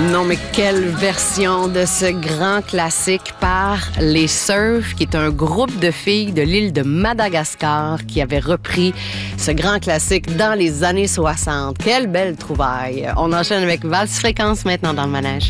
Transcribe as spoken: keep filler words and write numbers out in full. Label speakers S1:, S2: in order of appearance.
S1: Non, mais quelle version de ce grand classique par Les Surf, qui est un groupe de filles de l'île de Madagascar qui avait repris ce grand classique dans les années soixante. Quelle belle trouvaille. On enchaîne avec Valse Fréquence maintenant dans le manège.